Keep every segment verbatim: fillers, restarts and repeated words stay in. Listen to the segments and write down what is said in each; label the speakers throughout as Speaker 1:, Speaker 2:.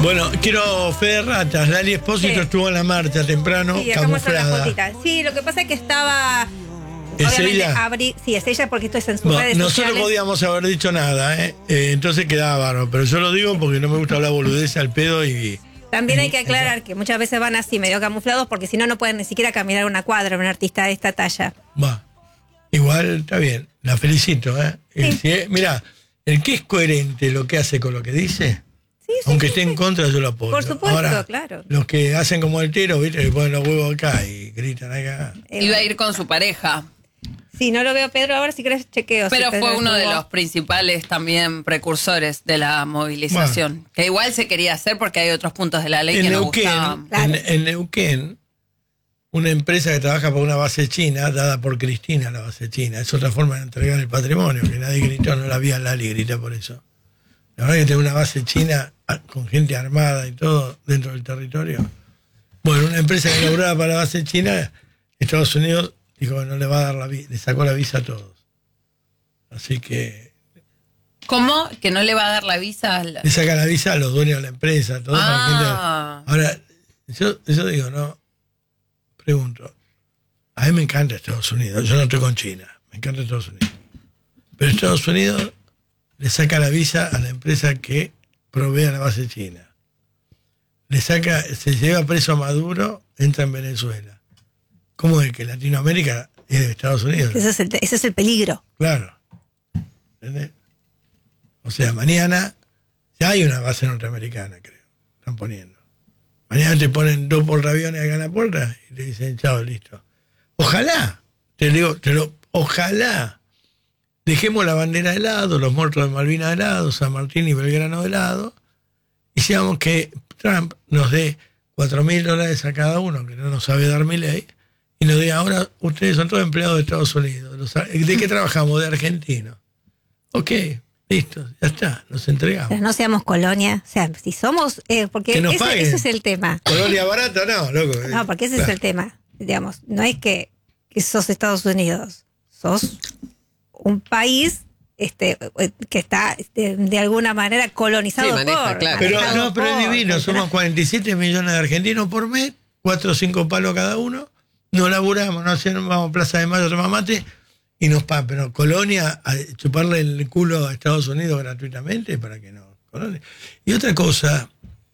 Speaker 1: Bueno, quiero fe de ratas. Lali Espósito sí. estuvo en la marcha temprano,
Speaker 2: sí,
Speaker 1: camuflada.
Speaker 2: Sí, lo que pasa es que estaba...
Speaker 1: ¿Es ella?
Speaker 2: Abrí, sí, es ella porque esto es en sus
Speaker 1: bueno,
Speaker 2: redes
Speaker 1: nosotros
Speaker 2: sociales.
Speaker 1: Nosotros podíamos haber dicho nada, ¿eh? Eh, entonces quedaba bárbaro. Pero yo lo digo porque no me gusta hablar boludez al pedo y...
Speaker 2: También hay que aclarar que muchas veces van así, medio camuflados, porque si no, no pueden ni siquiera caminar una cuadra un artista de esta talla.
Speaker 1: Va. Igual está bien. La felicito, ¿eh?
Speaker 2: Sí.
Speaker 1: Si es, mirá, el que es coherente lo que hace con lo que dice...
Speaker 2: Sí, sí,
Speaker 1: aunque
Speaker 2: sí,
Speaker 1: esté
Speaker 2: sí.
Speaker 1: en contra, yo lo apoyo.
Speaker 2: Por supuesto,
Speaker 1: ahora,
Speaker 2: claro.
Speaker 1: Los que hacen como el tiro, ¿viste? Le ponen los huevos acá y gritan acá.
Speaker 3: Iba a ir con su pareja.
Speaker 2: Sí, no lo veo, Pedro, ahora si querés chequeo.
Speaker 3: Pero
Speaker 2: si
Speaker 3: fue uno de
Speaker 2: tuvo.
Speaker 3: los principales también precursores de la movilización. Bueno. Que igual se quería hacer porque hay otros puntos de la ley
Speaker 1: en
Speaker 3: que
Speaker 1: Neuquén,
Speaker 3: no gustaban.
Speaker 1: Claro. En, en Neuquén, una empresa que trabaja para una base china, dada por Cristina, la base china, es otra forma de entregar el patrimonio, que nadie gritó, no la vi a Lali grita por eso. La verdad que tener una base china con gente armada y todo dentro del territorio. Bueno, una empresa que laburaba para la base china, Estados Unidos dijo que no le va a dar la visa, le sacó la visa a todos. Así que...
Speaker 3: ¿Cómo? ¿Que no le va a dar la visa? Al...
Speaker 1: Le saca la visa a los dueños de la empresa, todo.
Speaker 3: Ah.
Speaker 1: Para gente... Ahora, yo, yo digo, no, pregunto, a mí me encanta Estados Unidos, yo no estoy con China, me encanta Estados Unidos. Pero Estados Unidos le saca la visa a la empresa que provee a la base china. Le saca, se lleva preso a Maduro, entra en Venezuela. ¿Cómo es que Latinoamérica es de Estados Unidos?
Speaker 2: Ese es el, ese es el peligro.
Speaker 1: Claro. ¿Entendés? O sea, mañana ya hay una base norteamericana, creo. Están poniendo. Mañana te ponen dos portaaviones acá en la puerta y te dicen, chao, listo. Ojalá, te digo, te lo, ojalá. Dejemos la bandera de lado, los muertos de Malvinas de lado, San Martín y Belgrano de lado, y seamos que Trump nos dé cuatro mil dólares a cada uno, que no nos sabe dar mi ley, y nos diga, ahora ustedes son todos empleados de Estados Unidos. ¿De qué trabajamos? De argentinos. Ok, listo, ya está, nos entregamos.
Speaker 2: Pero no seamos colonia, o sea, si somos, eh, porque
Speaker 1: ese,
Speaker 2: ese es el tema.
Speaker 1: ¿Colonia barata? No, loco.
Speaker 2: No, porque ese claro. es el tema, digamos, no es que, que sos Estados Unidos, sos... un país este, que está este, de alguna manera colonizado sí, maneja, por...
Speaker 1: Claro. Pero no, pero es divino, somos cuarenta y siete millones de argentinos por mes, cuatro o cinco palos cada uno, no laburamos, no hacemos, vamos a Plaza de Mayo a tomar mate y nos pagan. Pero colonia, a chuparle el culo a Estados Unidos gratuitamente para que no... Colonia. Y otra cosa,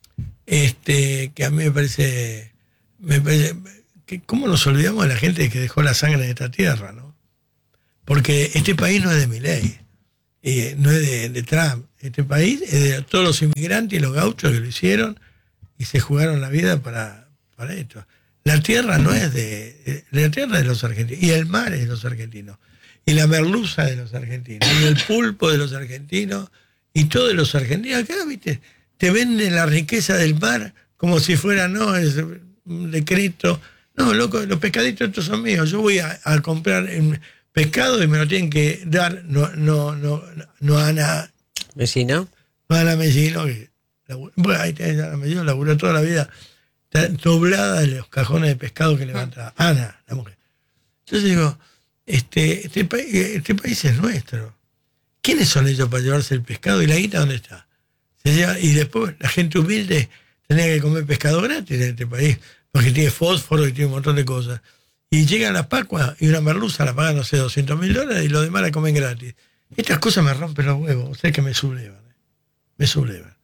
Speaker 1: este que a mí me parece... Me parece que ¿cómo nos olvidamos de la gente que dejó la sangre en esta tierra, no? Porque este país no es de Milei, eh, no es de, de Trump. Este país es de todos los inmigrantes y los gauchos que lo hicieron y se jugaron la vida para, para esto. La tierra no es de... La tierra es de los argentinos. Y el mar es de los argentinos. Y la merluza de los argentinos. Y el pulpo de los argentinos. Y todo de los argentinos. Acá, viste, te venden la riqueza del mar como si fuera, no, es un decreto. No, loco, los pescaditos estos son míos. Yo voy a, a comprar... En, pescado y me lo tienen que dar no no no no Ana
Speaker 4: Mesino
Speaker 1: no Ana Mesino que bueno, ahí tenés a Ana Mesino, laburó toda la vida está doblada de los cajones de pescado que levantaba Ana, la mujer. Entonces digo, este este país este país es nuestro. ¿Quiénes son ellos para llevarse el pescado y la guita dónde está? Se lleva, y después la gente humilde tenía que comer pescado gratis en este país porque tiene fósforo y tiene un montón de cosas. Y llega la Pascua y una merluza la pagan, no sé, doscientos mil dólares y los demás la comen gratis. Estas cosas me rompen los huevos, o sea que me sublevan. ¿eh? Me sublevan.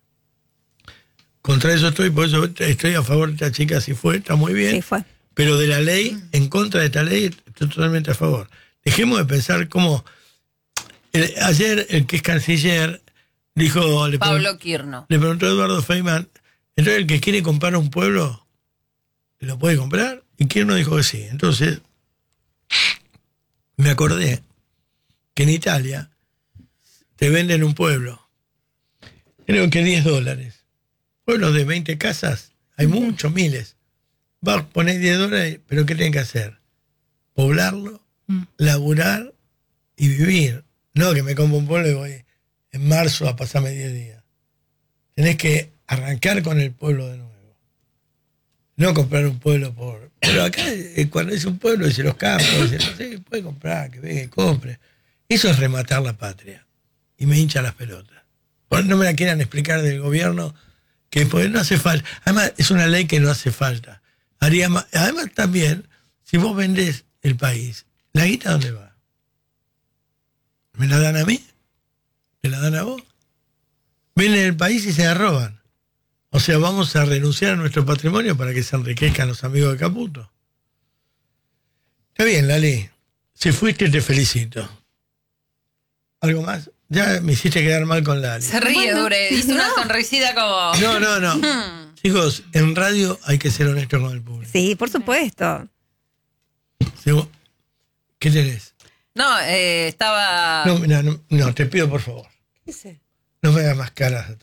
Speaker 1: Contra eso estoy, por eso estoy a favor de esta chica, si fue, está muy bien.
Speaker 2: Sí, fue.
Speaker 1: Pero de la ley, en contra de esta ley, estoy totalmente a favor. Dejemos de pensar cómo... El, ayer el que es canciller dijo... Le
Speaker 3: Pablo Quirno.
Speaker 1: Le preguntó a Eduardo Feynman, entonces el que quiere comprar un pueblo, ¿lo puede comprar? Y Quirno dijo que sí. Entonces, me acordé que en Italia te venden un pueblo, creo que diez dólares. Pueblos de veinte casas, hay muchos, miles. Va a poner diez dólares, pero ¿qué tienen que hacer? Poblarlo, laburar y vivir. No que me compro un pueblo y voy en marzo a pasarme diez días. Tenés que arrancar con el pueblo de nuevo. No comprar un pueblo por... Pero acá, cuando es un pueblo, dice los campos, dice, no sé, puede comprar, que venga y compre. Eso es rematar la patria. Y me hincha las pelotas. Por no me la quieran explicar del gobierno, que pues no hace falta. Además, es una ley que no hace falta. Haría más, además también, si vos vendés el país, ¿la guita dónde va? ¿Me la dan a mí? ¿Me la dan a vos? Venden el país y se la roban. O sea, vamos a renunciar a nuestro patrimonio para que se enriquezcan los amigos de Caputo. Está bien, Lali. Si fuiste, te felicito. ¿Algo más? Ya me hiciste quedar mal con Lali.
Speaker 3: Se ríe, bueno, Dure. Hizo una sonrisita como...
Speaker 1: No, no, no. Chicos, en radio hay que ser honesto con el público.
Speaker 2: Sí, por supuesto.
Speaker 1: ¿Qué tenés?
Speaker 3: No, eh, estaba...
Speaker 1: No, no, no, no, te pido por favor.
Speaker 4: ¿Qué hice?
Speaker 1: No me hagas más caras atrás.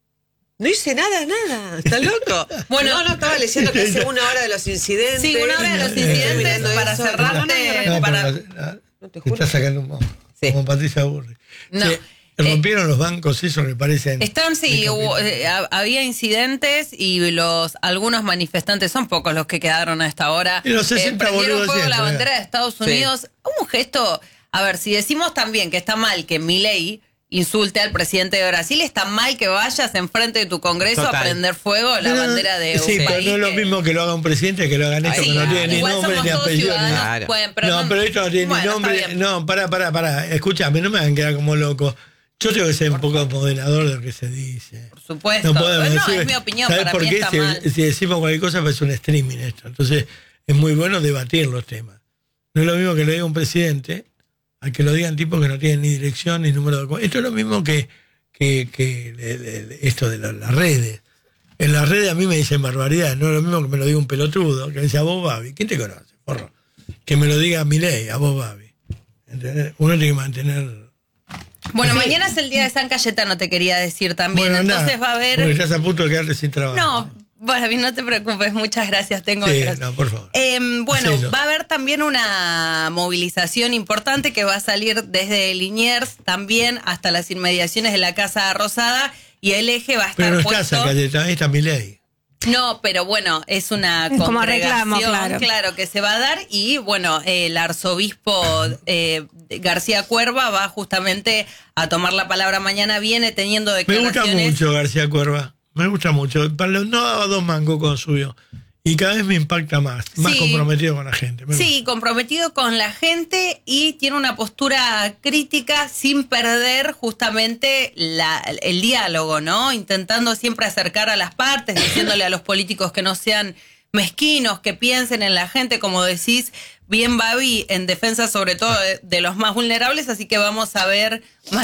Speaker 4: No hice nada, nada. ¿Estás loco? Bueno, no, no, estaba leyendo que hace una hora de los incidentes.
Speaker 3: Sí, una hora de los incidentes para
Speaker 4: eso.
Speaker 3: cerrarte.
Speaker 1: No, no,
Speaker 3: para...
Speaker 1: no, no, no te estás sacando un modo.
Speaker 4: Sí.
Speaker 1: Como Patricia Burri.
Speaker 3: No.
Speaker 1: Sí, rompieron eh, los bancos, eso me parece.
Speaker 3: Están, sí, hubo, eh, había incidentes y los algunos manifestantes, son pocos los que quedaron a esta hora.
Speaker 1: Y los sesenta
Speaker 3: eh, prendieron fuego la bandera
Speaker 1: ¿verdad?
Speaker 3: de Estados Unidos. Sí. Un gesto, a ver, si decimos también que está mal que Milei insulte al presidente de Brasil, está mal que vayas enfrente de tu Congreso Total. a prender fuego la no, bandera de
Speaker 1: sí,
Speaker 3: un
Speaker 1: pero
Speaker 3: país.
Speaker 1: No es lo mismo que lo haga un presidente que lo hagan esto, sí, que no tiene ni nombre ni apellido. Ni...
Speaker 3: Claro. Pueden, pero
Speaker 1: no, pero esto no tiene bueno, ni nombre. No, pará, pará, pará. Escúchame, no me hagan quedar como loco. Yo tengo que ser un poco moderador de lo que se dice.
Speaker 3: Por supuesto.
Speaker 1: No podemos
Speaker 3: no,
Speaker 1: decir,
Speaker 3: es mi opinión,
Speaker 1: ¿sabes
Speaker 3: para
Speaker 1: por
Speaker 3: mí
Speaker 1: qué?
Speaker 3: está
Speaker 1: Si,
Speaker 3: mal.
Speaker 1: si decimos cualquier cosa, pues es un streaming esto. Entonces, es muy bueno debatir los temas. No es lo mismo que lo diga un presidente, a que lo digan tipos que no tienen ni dirección ni número de documentos. Esto es lo mismo que, que, que de, de, de esto de la, las redes. En las redes a mí me dicen barbaridades. No es lo mismo que me lo diga un pelotudo, que me dice a vos, Babi. ¿Quién te conoce, porro? Que me lo diga a Milei, a vos, Babi. ¿Entendés? Uno tiene que mantener...
Speaker 3: Bueno,
Speaker 1: sí.
Speaker 3: Mañana es el día de San Cayetano, te quería decir también.
Speaker 1: Bueno,
Speaker 3: entonces
Speaker 1: nada,
Speaker 3: va a haber...
Speaker 1: porque estás a punto de quedarte sin trabajo.
Speaker 3: No, bueno, no te preocupes, muchas gracias. Tengo
Speaker 1: sí,
Speaker 3: otras.
Speaker 1: no, por favor.
Speaker 3: Eh, bueno,
Speaker 1: Hacelo.
Speaker 3: Va a haber también una movilización importante que va a salir desde Liniers también hasta las inmediaciones de la Casa Rosada y el eje va a estar
Speaker 1: Pero no
Speaker 3: puesto...
Speaker 1: está San Cayetano, ahí está Milei.
Speaker 3: No, pero bueno, es una
Speaker 2: es como
Speaker 3: congregación,
Speaker 2: reclamo, claro.
Speaker 3: claro, que se va a dar y bueno, el arzobispo eh, García Cuerva va justamente a tomar la palabra mañana, viene teniendo
Speaker 1: Me
Speaker 3: declaraciones.
Speaker 1: gusta mucho García Cuerva, me gusta mucho. Para los- No daba dos mangos con suyo. Y cada vez me impacta más, más
Speaker 3: Sí.
Speaker 1: comprometido con la gente. Me
Speaker 3: Sí, comprometido con la gente y tiene una postura crítica sin perder justamente la, el diálogo, ¿no? Intentando siempre acercar a las partes, diciéndole a los políticos que no sean mezquinos, que piensen en la gente, como decís, bien Babi, en defensa sobre todo de, de los más vulnerables, así que vamos a ver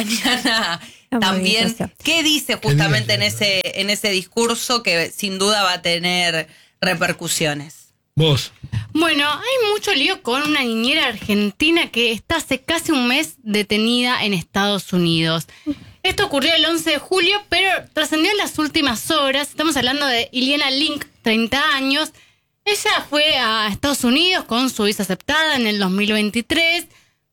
Speaker 3: mañana
Speaker 2: La
Speaker 3: también
Speaker 2: movilización.
Speaker 3: qué dice justamente en
Speaker 1: diga,
Speaker 3: ese, en ese discurso que sin duda va a tener repercusiones.
Speaker 1: Vos.
Speaker 5: Bueno, hay mucho lío con una niñera argentina que está hace casi un mes detenida en Estados Unidos. Esto ocurrió el once de julio, pero trascendió en las últimas horas. Estamos hablando de Iliana Link, treinta años. Ella fue a Estados Unidos con su visa aceptada en el dos mil veintitrés.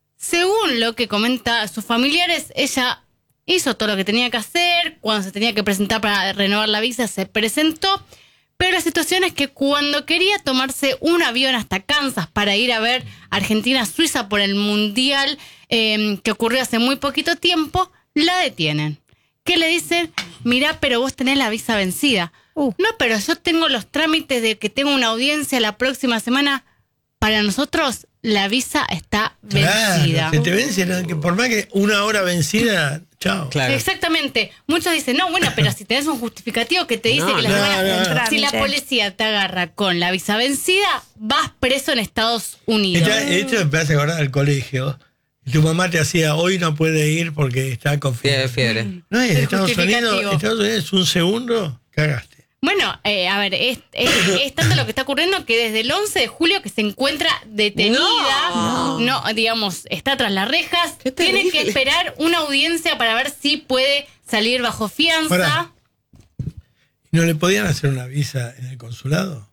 Speaker 5: Según lo que comentan sus familiares, ella hizo todo lo que tenía que hacer. Cuando se tenía que presentar para renovar la visa, se presentó. Pero la situación es que cuando quería tomarse un avión hasta Kansas para ir a ver Argentina-Suiza por el Mundial eh, que ocurrió hace muy poquito tiempo, la detienen. ¿Qué le dicen? Mirá, pero vos tenés la visa vencida.
Speaker 2: Uh.
Speaker 5: No, pero yo tengo los trámites de que tengo una audiencia la próxima semana. Para nosotros, la visa está vencida.
Speaker 1: Claro, se te vence, ¿no? Que por más que una hora vencida, chao.
Speaker 4: Claro.
Speaker 5: Exactamente. Muchos dicen, no, bueno, pero si tenés un justificativo que te dice
Speaker 4: No,
Speaker 5: que la
Speaker 1: no,
Speaker 5: semana-
Speaker 1: no, no.
Speaker 5: si la
Speaker 2: Trámite.
Speaker 5: policía te agarra con la visa vencida, vas preso en Estados Unidos.
Speaker 1: Esta- esto me hace acordar al colegio. Tu mamá te hacía, hoy no puede ir porque está con
Speaker 4: Fiebre,
Speaker 1: fiebre.
Speaker 4: fiebre.
Speaker 1: No, en
Speaker 5: El
Speaker 1: Estados Unidos,
Speaker 5: justificativo.
Speaker 1: Estados Unidos es un segundo, cagaste.
Speaker 5: Bueno, eh, a ver, es, es, es tanto lo que está ocurriendo que desde el once de julio que se encuentra detenida,
Speaker 4: No.
Speaker 5: no, digamos, está tras las rejas,
Speaker 4: Qué
Speaker 5: tiene que
Speaker 4: terrible.
Speaker 5: esperar una audiencia para ver si puede salir bajo fianza.
Speaker 1: Pará. ¿No le podían hacer una visa en el consulado?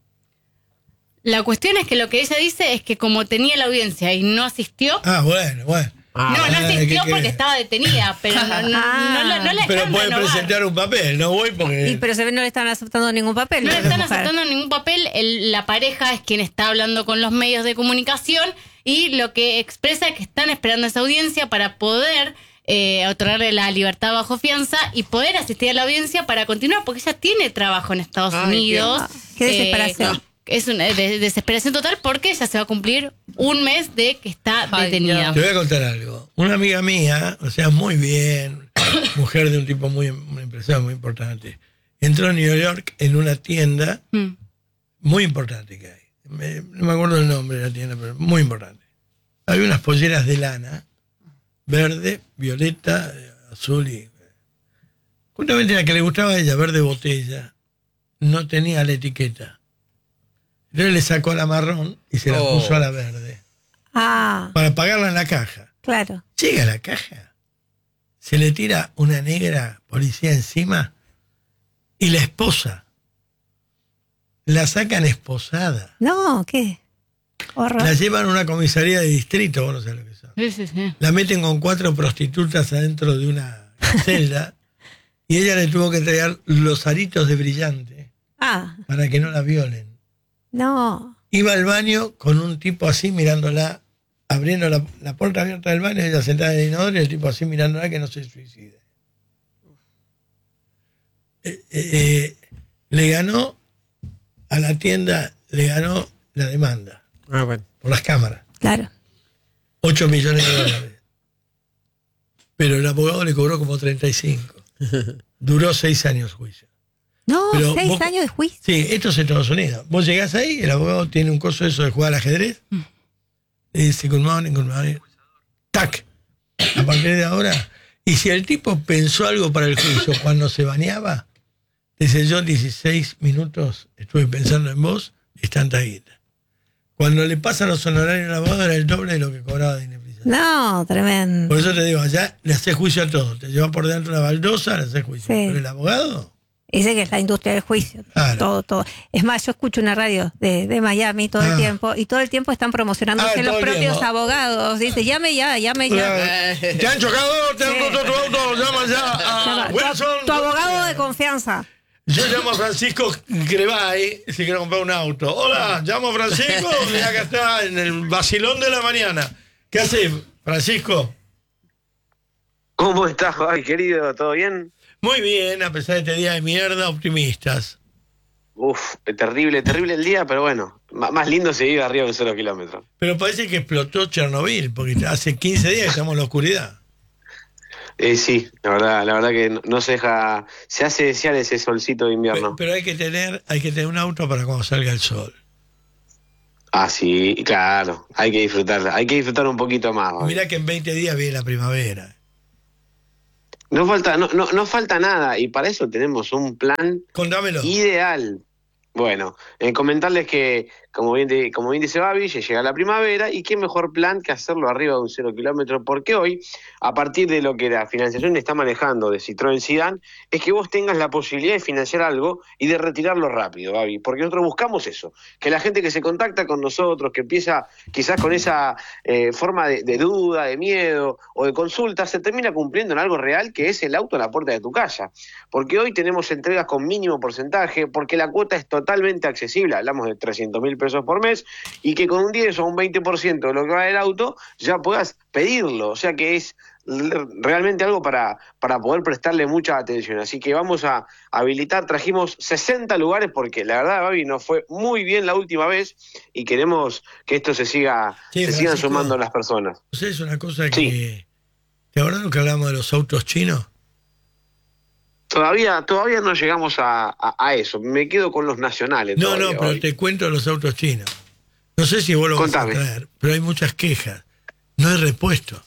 Speaker 5: La cuestión es que lo que ella dice es que como tenía la audiencia y no asistió,
Speaker 1: Ah, bueno, bueno.
Speaker 4: Ah,
Speaker 5: no, no
Speaker 1: ah,
Speaker 5: asistió
Speaker 1: ¿qué
Speaker 5: porque
Speaker 1: querés?
Speaker 5: estaba detenida, pero no, no, no, la- no la
Speaker 1: Pero
Speaker 5: dejaron
Speaker 1: puede
Speaker 5: renovar.
Speaker 1: presentar un papel, no voy porque...
Speaker 2: Y, pero se ve no le están aceptando ningún papel.
Speaker 5: No le
Speaker 2: a la
Speaker 5: están
Speaker 2: mujer.
Speaker 5: aceptando ningún papel. El- la pareja es quien está hablando con los medios de comunicación y lo que expresa es que están esperando esa audiencia para poder eh, otorgarle la libertad bajo fianza y poder asistir a la audiencia para continuar, porque ella tiene trabajo en Estados
Speaker 4: Ay,
Speaker 5: Unidos.
Speaker 2: qué- qué desesperación.
Speaker 5: Eh, es una de- desesperación total porque ella se va a cumplir un mes de que está
Speaker 3: Ay,
Speaker 5: detenida.
Speaker 1: Te voy a contar algo. Una amiga mía, o sea, muy bien, mujer de un tipo muy, un empresario muy importante, entró en New York en una tienda
Speaker 5: Mm.
Speaker 1: muy importante que hay. Me- no me acuerdo el nombre de la tienda, pero muy importante. Había unas polleras de lana, verde, violeta, eh, azul y... Justamente la que le gustaba a ella, verde botella, no tenía la etiqueta. Entonces le sacó la marrón y se la
Speaker 4: Oh.
Speaker 1: puso a la verde.
Speaker 2: Ah,
Speaker 1: Para pagarla en la caja.
Speaker 2: claro.
Speaker 1: Llega a la caja, se le tira una negra policía encima y la esposa. La sacan esposada.
Speaker 2: No, ¿qué? Horror.
Speaker 1: La llevan a una comisaría de distrito, vos no sabés lo que son.
Speaker 5: Sí, sí, sí.
Speaker 1: La meten con cuatro prostitutas adentro de una celda y ella le tuvo que entregar los aritos de brillante
Speaker 2: Ah,
Speaker 1: para que no la violen.
Speaker 2: no.
Speaker 1: Iba al baño con un tipo así mirándola, abriendo la, la puerta abierta del baño, ella sentada en el inodoro y el tipo así mirándola que no se suicide. Eh, eh, eh, le ganó a la tienda, le ganó la demanda
Speaker 4: Ah, bueno.
Speaker 1: por las cámaras,
Speaker 2: Claro.
Speaker 1: ocho millones de dólares. Pero el abogado le cobró como treinta y cinco. Duró seis años juicio.
Speaker 2: No,
Speaker 1: Pero
Speaker 2: seis
Speaker 1: vos-
Speaker 2: años de juicio.
Speaker 1: Sí, esto es Estados Unidos. Vos llegás ahí, el abogado tiene un coso de eso de jugar al ajedrez. Le dice, good morning, good morning. Tac. A partir de ahora. Y si el tipo pensó algo para el juicio cuando se bañaba, dice, yo dieciséis minutos estuve pensando en vos y tanta guita. Cuando le pasan los honorarios al abogado era el doble de lo que cobraba de indemnización.
Speaker 2: No, tremendo.
Speaker 1: Por eso te digo, allá le haces juicio a todo. Te lleva por delante una baldosa, le haces juicio.
Speaker 2: Sí.
Speaker 1: Pero el abogado...
Speaker 2: Dice que es la industria del juicio.
Speaker 1: Claro.
Speaker 2: Todo, todo. Es más, yo escucho una radio de, de Miami todo
Speaker 1: Ah.
Speaker 2: el tiempo y todo el tiempo están promocionándose
Speaker 1: Ah, todo
Speaker 2: los
Speaker 1: el
Speaker 2: propios
Speaker 1: tiempo.
Speaker 2: abogados. Dice, llame ya, llame ya.
Speaker 1: ¿Te han chocado? ¿Te han
Speaker 2: Sí.
Speaker 1: roto tu auto? Llama ya
Speaker 2: Llama.
Speaker 1: a
Speaker 2: Tu,
Speaker 1: Wilson.
Speaker 2: tu abogado de confianza.
Speaker 1: Yo llamo a Francisco Grebay si quiero comprar un auto. Hola, llamo a Francisco y acá está en el vacilón de la mañana. ¿Qué haces, Francisco?
Speaker 6: ¿Cómo estás, Javi, querido? ¿Todo bien?
Speaker 1: Muy bien, a pesar de este día de mierda, optimistas.
Speaker 6: Uf, terrible, terrible el día, pero bueno, m- más lindo se vive arriba de un cero kilómetro.
Speaker 1: Pero parece que explotó Chernobyl, porque hace quince días que estamos en la oscuridad.
Speaker 6: Eh, sí, la verdad, la verdad que no, no se deja, se hace desear ese solcito de
Speaker 1: Pero,
Speaker 6: invierno.
Speaker 1: pero hay que tener, hay que tener un auto para cuando salga el sol.
Speaker 6: Ah, sí, claro, hay que disfrutarla, hay que disfrutar un poquito más. Javi.
Speaker 1: Mirá que en veinte días viene la primavera.
Speaker 6: No falta, no, no, no falta nada, y para eso tenemos un plan
Speaker 1: Contámelo.
Speaker 6: ideal. Bueno, eh, comentarles que, como bien, de- como bien dice Babi, ya llega la primavera y qué mejor plan que hacerlo arriba de un cero kilómetro, porque hoy, a partir de lo que la financiación está manejando de Citroën Zidane, es que vos tengas la posibilidad de financiar algo y de retirarlo rápido, Babi, porque nosotros buscamos eso, que la gente que se contacta con nosotros, que empieza quizás con esa eh, forma de, de duda, de miedo o de consulta, se termina cumpliendo en algo real, que es el auto a la puerta de tu casa, porque hoy tenemos entregas con mínimo porcentaje, porque la cuota es totalmente accesible, hablamos de trescientos mil pesos por mes, y que con un diez o un veinte por ciento de lo que va el auto ya puedas pedirlo, o sea que es l- realmente algo para, para poder prestarle mucha atención, así que vamos a habilitar, trajimos sesenta lugares porque la verdad, Babi, nos fue muy bien la última vez y queremos que esto se siga,
Speaker 1: Sí,
Speaker 6: se sigan
Speaker 1: Francisco.
Speaker 6: sumando las personas.
Speaker 1: O sea, es una cosa que...
Speaker 6: Sí.
Speaker 1: ¿Te acuerdas lo que hablamos de los autos chinos?
Speaker 6: Todavía, todavía no llegamos a, a, a eso, me quedo con los nacionales.
Speaker 1: No,
Speaker 6: todavía,
Speaker 1: no, pero
Speaker 6: Babi.
Speaker 1: te cuento de los autos chinos. No sé si vos lo
Speaker 6: Contame.
Speaker 1: vas a traer, pero hay muchas quejas. No hay repuesto.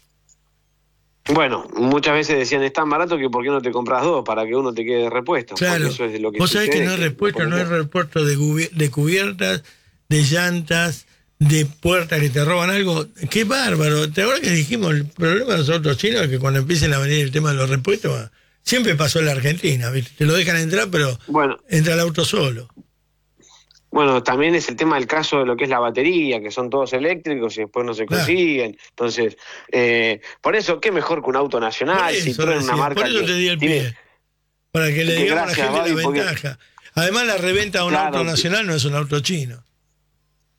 Speaker 6: Bueno, muchas veces decían, es tan barato que ¿por qué no te compras dos? Para que uno te quede de repuesto.
Speaker 1: Claro.
Speaker 6: Porque eso es de lo que
Speaker 1: Vos sabés que
Speaker 6: sucede,
Speaker 1: no hay repuesto, no hay
Speaker 6: porque-
Speaker 1: repuesto de, gubi- de cubiertas, de llantas, de puertas que te roban algo. ¡Qué bárbaro! ¿Te acuerdas que dijimos el problema de los autos chinos es que cuando empiecen a venir el tema de los repuestos, siempre pasó en la Argentina, ¿viste? Te lo dejan entrar, pero
Speaker 6: Bueno,
Speaker 1: entra el auto solo.
Speaker 6: bueno, también es el tema del caso de lo que es la batería, que son todos eléctricos y después no se
Speaker 1: Claro.
Speaker 6: consiguen. Entonces, eh, por eso, qué mejor que un auto nacional,
Speaker 1: Por eso,
Speaker 6: Citroën, una
Speaker 1: decía,
Speaker 6: marca
Speaker 1: por eso
Speaker 6: que
Speaker 1: te di el
Speaker 6: tiene-
Speaker 1: pie. Para que le
Speaker 6: que
Speaker 1: digamos
Speaker 6: gracias,
Speaker 1: a la gente
Speaker 6: Babi,
Speaker 1: la
Speaker 6: porque-
Speaker 1: ventaja. Además, la reventa de un
Speaker 6: Claro.
Speaker 1: auto nacional no es un auto chino.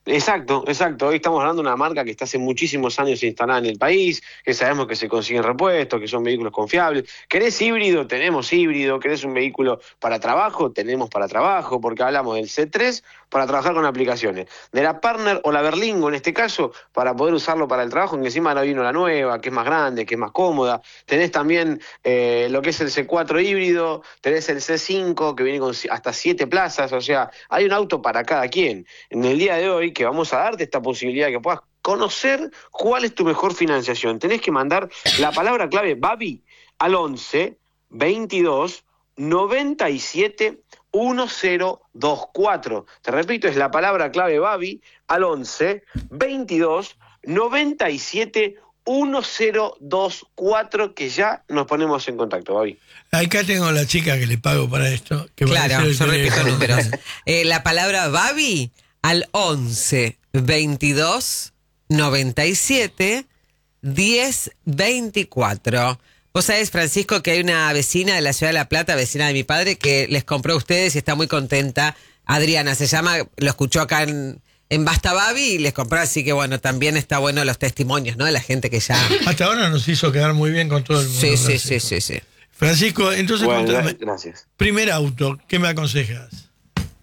Speaker 6: Exacto, exacto. Hoy estamos hablando de una marca que está hace muchísimos años instalada en el país, que sabemos que se consiguen repuestos, que son vehículos confiables. ¿Querés híbrido? Tenemos híbrido. ¿Querés un vehículo para trabajo? Tenemos para trabajo, porque hablamos del C tres para trabajar con aplicaciones. De la Partner o la Berlingo, en este caso, para poder usarlo para el trabajo, que encima ahora vino la nueva, que es más grande, que es más cómoda. Tenés también eh, lo que es el C cuatro híbrido, tenés el C cinco, que viene con hasta siete plazas. O sea, hay un auto para cada quien. En el día de hoy, que vamos a darte esta posibilidad de que puedas conocer cuál es tu mejor financiación. Tenés que mandar la palabra clave Babi al once veintidós noventa y siete diez veinticuatro. Te repito, es la palabra clave Babi al once veintidós noventa y siete diez veinticuatro, que ya nos ponemos en contacto, Babi.
Speaker 1: Acá tengo la chica que le pago para esto. Que
Speaker 7: Claro, yo repito
Speaker 1: teléfono.
Speaker 7: números. Eh, la palabra Babi al once veintidós noventa y siete diez veinticuatro. Vos sabés, Francisco, que hay una vecina de la ciudad de La Plata, vecina de mi padre, que les compró a ustedes y está muy contenta. Adriana se llama, lo escuchó acá en, en Basta Babi y les compró, así que bueno, también está bueno los testimonios, ¿no? De la gente que ya...
Speaker 1: Hasta ahora nos hizo quedar muy bien con todo el mundo.
Speaker 7: Sí, sí,
Speaker 1: Francisco.
Speaker 7: sí, sí, sí.
Speaker 1: Francisco, entonces,
Speaker 6: Bueno,
Speaker 1: contame,
Speaker 6: gracias.
Speaker 1: primer auto, ¿qué me aconsejas?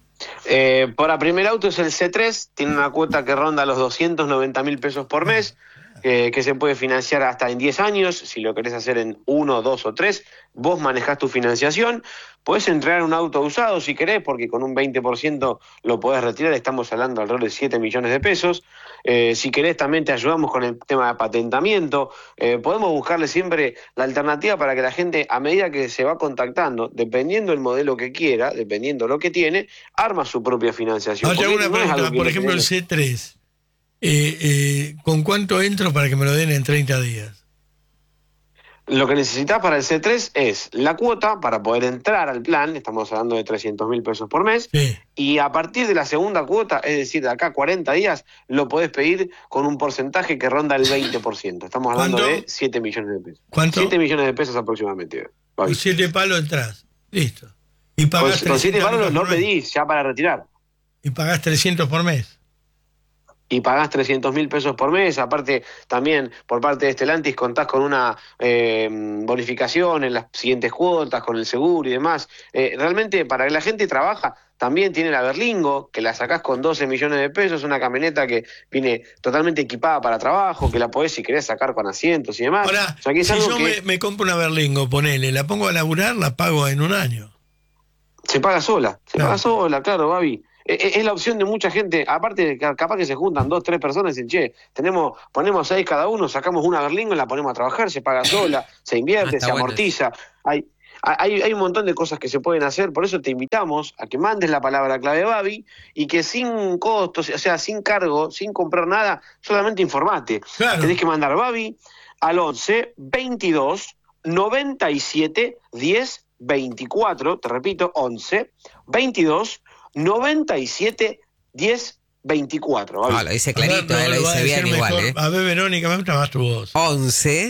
Speaker 6: Eh, para primer auto es el C tres, tiene una cuota que ronda los doscientos noventa mil pesos por mes, eh, que se puede financiar hasta en diez años. Si lo querés hacer en uno, dos o tres, vos manejás tu financiación. Podés entregar un auto usado si querés, porque con un veinte por ciento lo podés retirar. Estamos hablando alrededor de siete millones de pesos. Eh, si querés también te ayudamos con el tema de patentamiento. Eh, podemos buscarle siempre la alternativa para que la gente, a medida que se va contactando, dependiendo el modelo que quiera, dependiendo lo que tiene, arma su propia financiación.
Speaker 1: Ahora te hago
Speaker 6: Porque
Speaker 1: una
Speaker 6: no es
Speaker 1: pregunta,
Speaker 6: algo que
Speaker 1: por
Speaker 6: lo
Speaker 1: ejemplo, el
Speaker 6: tenés-
Speaker 1: C tres. Eh, eh, ¿Con cuánto entro para que me lo den en treinta días?
Speaker 6: Lo que necesitas para el C tres es la cuota para poder entrar al plan, estamos hablando de trescientos mil pesos por mes,
Speaker 1: Sí.
Speaker 6: y a partir de la segunda cuota, es decir, de acá a cuarenta días, lo podés pedir con un porcentaje que ronda el veinte por ciento. Estamos hablando
Speaker 1: ¿Cuánto?
Speaker 6: de siete millones de pesos.
Speaker 1: ¿Cuánto?
Speaker 6: siete millones de pesos aproximadamente. Babi.
Speaker 1: Con siete palos entras. Listo. Y
Speaker 6: Con,
Speaker 1: pagás
Speaker 6: con siete
Speaker 1: trescientos
Speaker 6: palos
Speaker 1: por
Speaker 6: no
Speaker 1: mes.
Speaker 6: pedís ya para retirar.
Speaker 1: Y pagás trescientos por mes.
Speaker 6: Y pagás trescientos mil pesos por mes. Aparte, también por parte de Stellantis contás con una eh, bonificación en las siguientes cuotas, con el seguro y demás. Eh, realmente, para que la gente trabaja, también tiene la Berlingo, que la sacás con doce millones de pesos, una camioneta que viene totalmente equipada para trabajo, que la podés, si querés, sacar con asientos y demás.
Speaker 1: Ahora,
Speaker 6: O sea, que es
Speaker 1: si
Speaker 6: algo
Speaker 1: yo
Speaker 6: que
Speaker 1: me, me compro una Berlingo, ponele, la pongo a laburar, la pago en un año.
Speaker 6: se paga sola. Se
Speaker 1: Claro.
Speaker 6: paga sola, claro, Babi. Es la opción de mucha gente, aparte capaz que se juntan dos, tres personas y dicen, che, tenemos, ponemos seis cada uno, sacamos una Berlingo y la ponemos a trabajar, se paga sola, se invierte,
Speaker 7: Ah, está
Speaker 6: se
Speaker 7: bueno
Speaker 6: amortiza. Hay, hay, hay un montón de cosas que se pueden hacer, por eso te invitamos a que mandes la palabra clave Babi y que sin costos, o sea, sin cargo, sin comprar nada, solamente informate.
Speaker 1: Claro.
Speaker 6: Tenés que mandar Babi al once veintidós noventa y siete diez veinticuatro, te repito, once veintidós noventa y siete diez veinticuatro.
Speaker 7: Ah, lo dice
Speaker 1: A ver,
Speaker 7: clarito,
Speaker 1: no,
Speaker 7: eh, lo
Speaker 1: va a
Speaker 7: dice bien
Speaker 1: decir
Speaker 7: igual,
Speaker 1: mejor.
Speaker 7: ¿eh?
Speaker 1: A ver, Verónica, me gusta más tu voz.
Speaker 7: once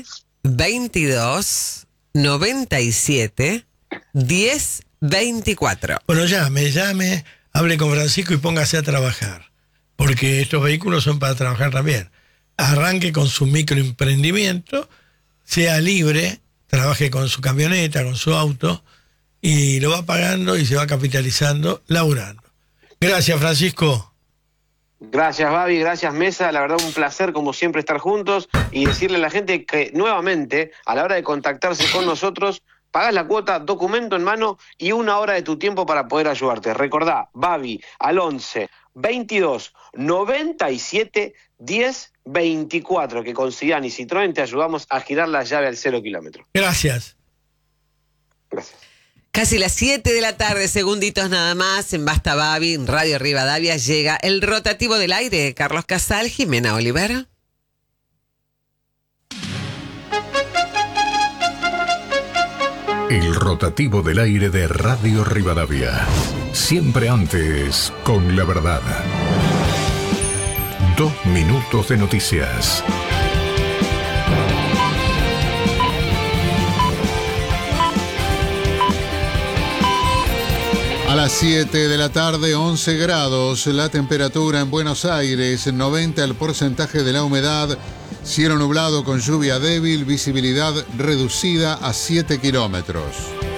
Speaker 7: veintidós noventa y siete diez veinticuatro.
Speaker 1: Bueno, llame, llame, hable con Francisco y póngase a trabajar. Porque estos vehículos son para trabajar también. Arranque con su microemprendimiento, sea libre, trabaje con su camioneta, con su auto, y lo va pagando y se va capitalizando, laburando. Gracias, Francisco.
Speaker 6: Gracias, Babi, gracias, Mesa. La verdad, un placer, como siempre, estar juntos y decirle a la gente que, nuevamente, a la hora de contactarse con nosotros, pagás la cuota, documento en mano y una hora de tu tiempo para poder ayudarte. Recordá, Babi, al once veintidós noventa y siete diez veinticuatro, que con Cian y Citroën te ayudamos a girar la llave al cero kilómetro.
Speaker 1: Gracias.
Speaker 6: Gracias.
Speaker 7: Casi las siete de la tarde, segunditos nada más, en Basta Babi, en Radio Rivadavia, llega el rotativo del aire. Carlos Casal, Jimena Olivera.
Speaker 8: El rotativo del aire de Radio Rivadavia. Siempre antes, con la verdad. Dos minutos de noticias.
Speaker 9: A las siete de la tarde, once grados, la temperatura en Buenos Aires, noventa el porcentaje de la humedad, cielo nublado con lluvia débil, visibilidad reducida a siete kilómetros.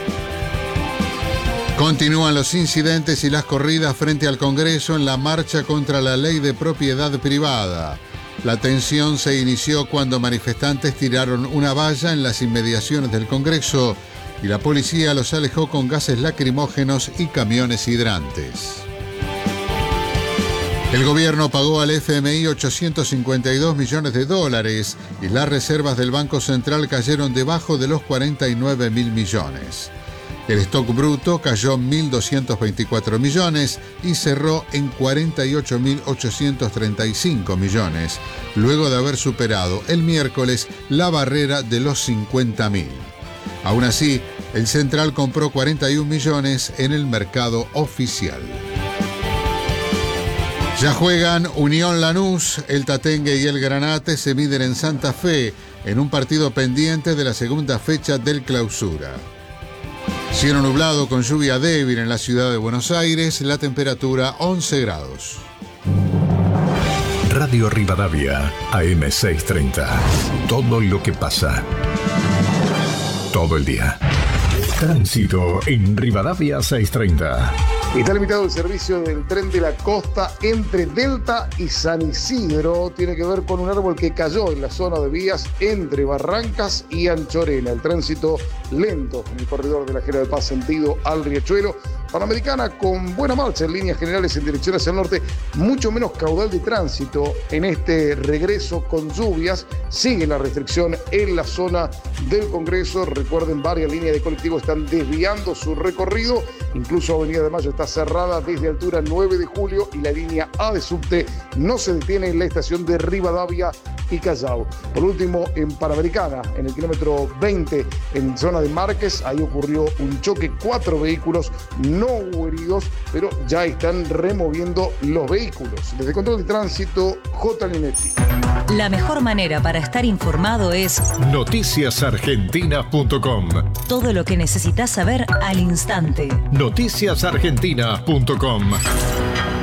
Speaker 9: Continúan los incidentes y las corridas frente al Congreso en la marcha contra la ley de propiedad privada. La tensión se inició cuando manifestantes tiraron una valla en las inmediaciones del Congreso y la policía los alejó con gases lacrimógenos y camiones hidrantes. El gobierno pagó al F M I ochocientos cincuenta y dos millones de dólares y las reservas del Banco Central cayeron debajo de los cuarenta y nueve mil millones. El stock bruto cayó mil doscientos veinticuatro millones y cerró en cuarenta y ocho mil ochocientos treinta y cinco millones, luego de haber superado el miércoles la barrera de los cincuenta mil. Aún así, el Central compró cuarenta y un millones en el mercado oficial. Ya juegan Unión Lanús, el Tatengue y el Granate se miden en Santa Fe en un partido pendiente de la segunda fecha del Clausura. Cielo nublado con lluvia débil en la ciudad de Buenos Aires, la temperatura once grados.
Speaker 8: Radio Rivadavia, A M seiscientos treinta. Todo lo que pasa. Todo el día. Tránsito en Rivadavia seiscientos treinta.
Speaker 10: Está limitado el servicio del tren de la costa entre Delta y San Isidro. Tiene que ver con un árbol que cayó en la zona de vías entre Barrancas y Anchorena. El tránsito lento en el corredor de la General Paz sentido al Riachuelo. Panamericana con buena marcha en líneas generales en dirección hacia el norte, mucho menos caudal de tránsito en este regreso con lluvias. Sigue la restricción en la zona del Congreso. Recuerden, varias líneas de colectivos están desviando su recorrido. Incluso Avenida de Mayo está cerrada desde altura nueve de julio y la línea A de subte no se detiene en la estación de Rivadavia y Callao. Por último, en Panamericana, en el kilómetro veinte, en zona de Márquez, ahí ocurrió un choque, cuatro vehículos, no hubo heridos, pero ya están removiendo los vehículos. Desde Control de Tránsito, J. Linetti.
Speaker 11: La mejor manera para estar informado es
Speaker 8: noticias argentinas punto com.
Speaker 11: Todo lo que necesitas saber al instante.
Speaker 8: noticias argentinas punto com.